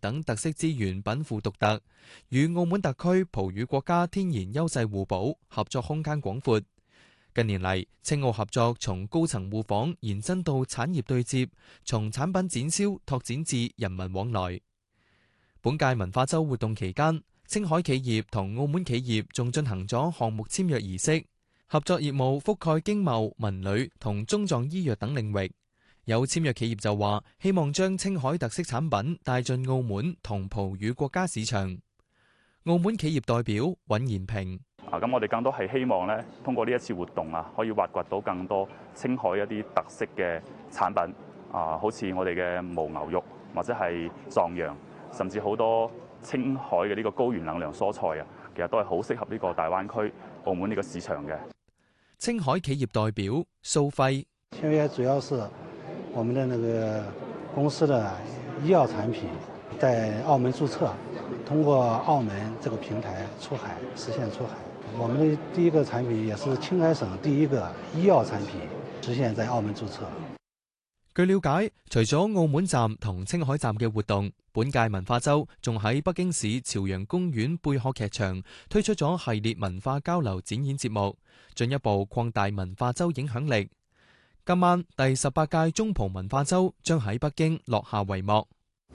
等特色資源稟賦獨特，與澳門特區葡語國家天然優勢互補，合作空間廣闊。近年嚟，青澳合作從高層互訪延伸到產業對接，從產品展銷拓展至人民往來。本屆文化週活動期間，青海企業同澳門企業仲進行咗項目簽約儀式，合作業務覆蓋經貿、文旅同中藏醫藥等領域。有簽約企業就話，希望將青海特色產品帶進澳門同葡語國家市場。澳門企業代表尹延平。 咁我哋更多係希望咧，通過呢一次活動可以挖掘到更多青海一啲特色嘅產品，好似我哋嘅牦牛肉或者係藏羊，甚至好多青海嘅呢個高原冷涼蔬菜其實都係好適合呢個大灣區澳門呢個市場嘅。 青海企業代表蘇輝， 簽約主要是我們的那個公司的醫藥產品在澳門註冊，通過澳門這個平台出海，實現出海。我們的第一個產品也是青海省第一個醫藥產品實現在澳門註冊。 據了解，除咗澳門站同青海站嘅活動，本屆文化週仲喺北京市朝陽公園貝殼劇場推出咗系列文化交流展演節目，進一步擴大文化週影響力。今晚第18屆中葡文化週將喺北京落下帷幕。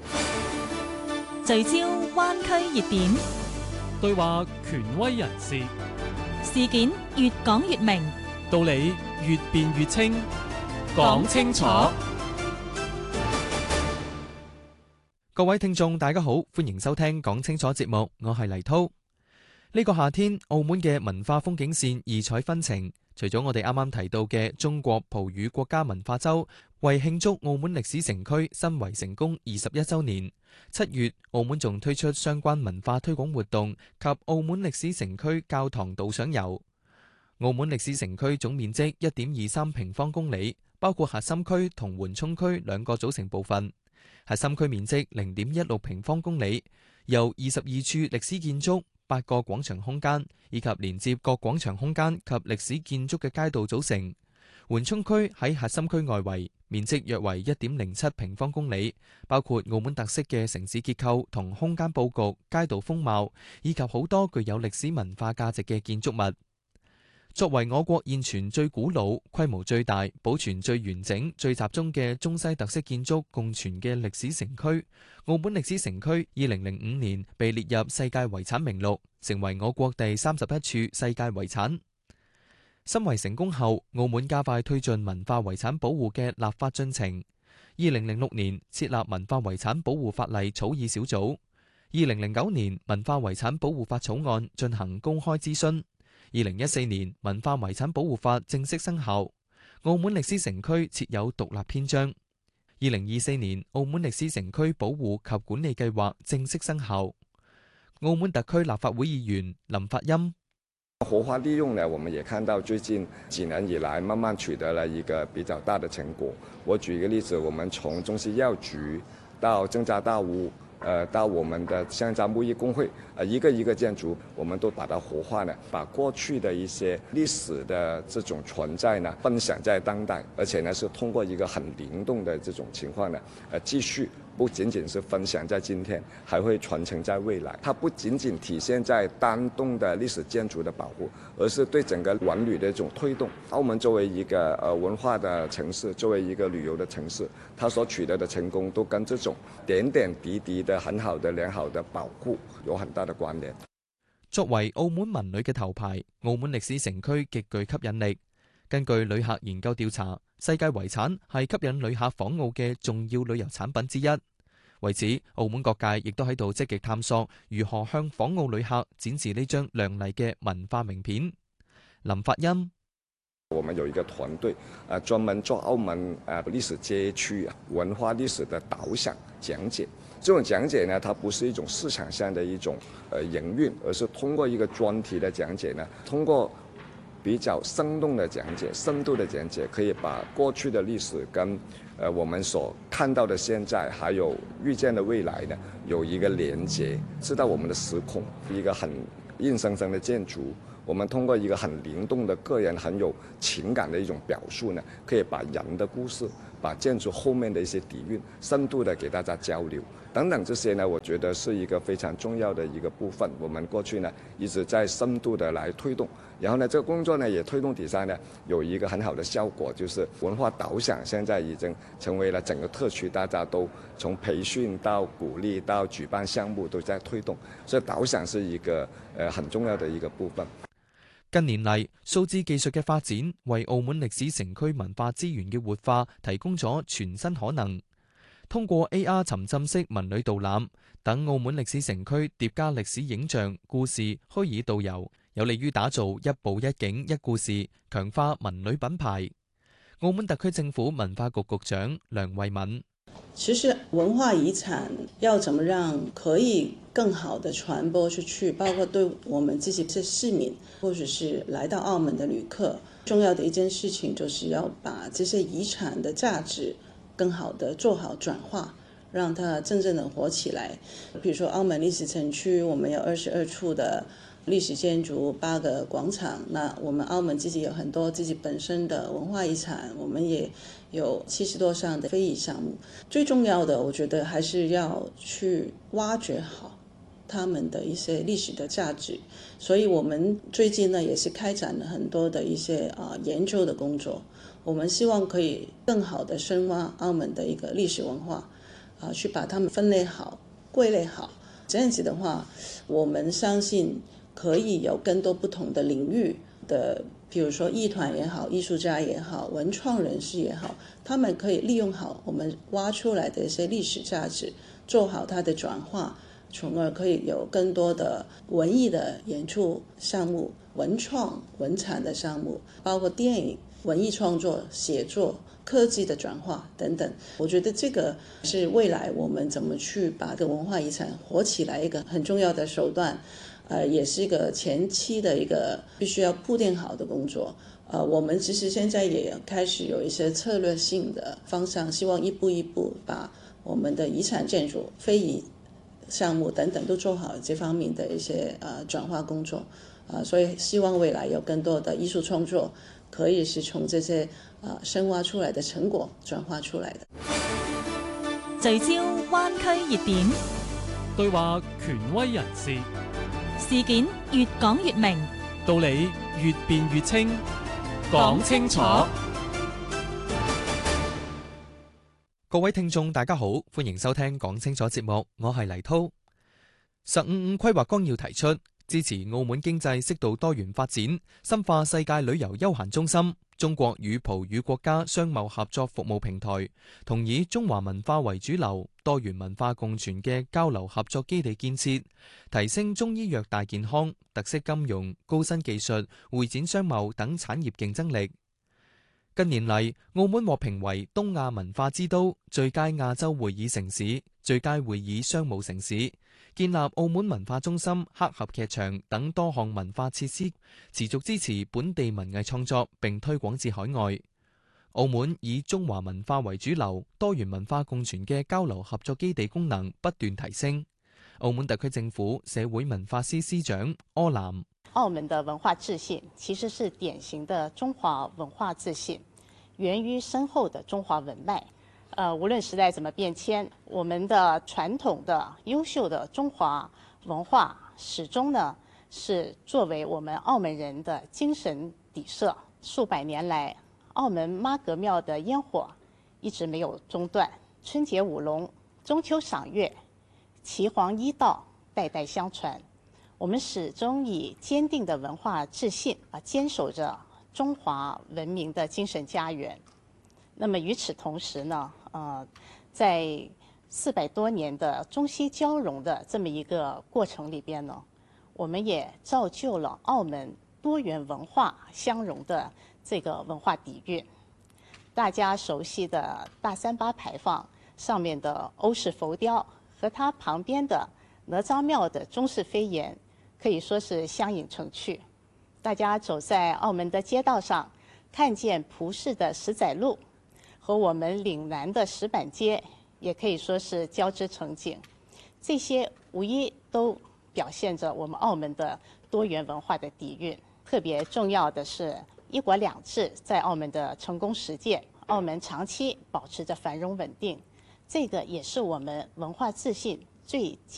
聚焦灣區熱點， 對話權威人士， 事件越講越明， 道理越辯越清，講清楚。 各位聽眾大家好，歡迎收聽講清楚節目，我係黎濤。呢個夏天，澳門嘅文化風景線異彩紛呈。除咗我哋啱啱提到嘅中國葡語國家文化週，為慶祝澳門歷史城區申遺成功21週年，7月澳門仲推出相關文化推廣活動及澳門歷史城區教堂導賞遊。澳門歷史城區總面積1.23平方公里，包括核心區同緩衝區兩個組成部分。核心區面積0.16平方公里，由22處歷史建築、8個廣場空間以及連接各廣場空間及歷史建築嘅街道組成。緩衝區喺核心區外圍，面積約為1.07平方公里，包括澳門特色嘅城市結構同空間佈局、街道風貌，以及好多具有歷史文化價值嘅建築物。作為我國現存最古老、規模最大、保存最完整、最集中嘅中西特色建築共存嘅歷史城區，澳門歷史城區2005年被列入世界遺產名錄，成為我國第31處世界遺產。申遺成功後，澳門加快推進文化遺產保護嘅立法進程。2006年設立文化遺產保護法例草擬小組，2009年文化遺產保護法草案進行公開諮詢。2014年文化遺產保護法正式生效，澳門歷史城區設有獨立篇章。2024年澳門歷史城區保護及管理計劃正式生效。澳門特區立法會議員林發欽， 活化利用呢，我們也看到最近幾年以來慢慢取得了一個比較大的成果。我舉一個例子，我們從中西藥局到鄭家大屋，到我們的香樟木藝工會，一個一個建築，我們都把它活化呢，把過去的一些歷史的這種存在呢，分享在當代，而且呢是通過一個很靈動的這種情況呢，繼續不僅僅是分享在今天，還會傳承在未來。它不僅僅體現在單棟的歷史建築的保護，而是對整個文旅的一種推動。澳門作為一個文化的城市，作為一個旅遊的城市，它所取得的成功都跟這種點點滴滴的很好的良好的保護有很大的關聯。 作為澳門文旅嘅頭牌，澳門歷史城區極具吸引力。根據旅客研究調查，世界遺產係吸引旅客訪澳嘅重要旅遊產品之一。為此，澳門各界亦都喺度積極探索如何向訪澳旅客展示呢張亮麗嘅文化名片。林發欽， 我們有一個團隊，專門做澳門歷史街區文化歷史的導賞講解。這種講解呢，它不是一種市場上的一種營運，而是通過一個專題的講解呢，通過比較生動的講解、深度的講解，可以把過去的歷史跟我們所看到的現在，還有預見的未來呢，有一個連接，知道我們的時空，一個很硬生生的建築，我們通過一個很靈動的個人很有情感的一種表述呢，可以把人的故事把建筑后面的一些底蕴深度的给大家交流等等这些呢，我觉得是一个非常重要的一个部分。我们过去呢一直在深度的来推动，然后呢这个工作呢也推动底下呢有一个很好的效果，就是文化导赏现在已经成为了整个特区大家都从培训到鼓励到举办项目都在推动，所以導賞是一個很重要的一個部分。 近年嚟，數字技術嘅發展，為澳門歷史城區文化資源嘅活化提供咗全新可能。通過 AR 沉浸式文旅導覽等澳門歷史城區疊加歷史影像、故事、虛擬導遊，有利於打造一步一景一故事，強化文旅品牌。澳門特區政府文化局局長梁慧敏。 其实文化遗产要怎么让可以更好的传播出去，包括对我们自己的市民或者是来到澳门的旅客，重要的一件事情就是要把这些遗产的价值更好的做好转化，让它真正的活起来。比如说澳门历史城区，我们有22处的历史建筑，8个广场，那我们澳门自己有很多自己本身的文化遗产，我们也有70多项的非遗项目。最重要的我觉得还是要去挖掘好他们的一些历史的价值，所以我们最近呢也是开展了很多的一些研究的工作，我们希望可以更好的深挖澳门的一个历史文化，去把它们分类好归类好，这样子的话我们相信可以有更多不同的领域的，比如说艺团也好，艺术家也好，文创人士也好，他们可以利用好我们挖出来的一些历史价值，做好它的转化，从而可以有更多的文艺的演出项目、文创文产的项目，包括电影、文艺创作、写作、科技的转化等等。我觉得这个是未来我们怎么去把这个文化遗产活起来一个很重要的手段，也是一个前期的一个必须要铺垫好的工作。我们其实现在也开始有一些策略性的方向，希望一步一步把我们的遗产建筑、非遗项目等等都做好这方面的一些转化工作。所以希望未来有更多的艺術創作可以是從這些深挖出來的成果轉化出來的。 聚焦灣區熱點， 對話權威人士， 事件越講越明， 道理越辯越清，講清楚。 各位聽眾大家好，歡迎收聽講清楚節目，我係黎滔。15規劃綱要提出，支持澳門經濟適度多元發展，深化世界旅遊休閒中心、中國與葡語國家商貿合作服務平台，同以中華文化為主流、多元文化共存嘅交流合作基地建設，提升中醫藥大健康、特色金融、高新技術、會展商貿等產業競爭力。近年嚟，澳門獲評為東亞文化之都、最佳亞洲會議城市、最佳會議商務城市，建立澳門文化中心、黑盒劇場等多項文化設施，持續支持本地文藝創作並推廣至海外。澳門以中華文化為主流、多元文化共存嘅交流合作基地功能不斷提升。澳門特區政府社會文化司司長柯南： 澳門的文化自信其實是典型的中華文化自信，源於深厚的中華文脈。無論時代怎麼變遷，我們的傳統的優秀的中華文化始終呢是作為我們澳門人的精神底色。數百年來，澳門媽閣廟的煙火一直沒有中斷，春節舞龍、中秋賞月、岐黃醫道代代相傳。我們始終以堅定的文化自信堅守着中華文明的精神家園。那麼與此同時呢，在400多年的中西交融的這麼一個過程裡邊呢，我們也造就了澳門多元文化相融的這個文化底蘊。大家熟悉的大3巴牌坊上面的歐式浮雕和它旁邊的哪吒廟的中式飛檐，可以說是相映成趣。大家走在澳門的街道上，看見葡式的石仔路和我們嶺南的石板街，也可以說是交織成景。這些無疑都表現着我們澳門的多元文化的底蘊。特別重要的是，一國兩制在澳門的成功實踐， 澳门长期保持着繁荣稳定，这个也是我们文化自信最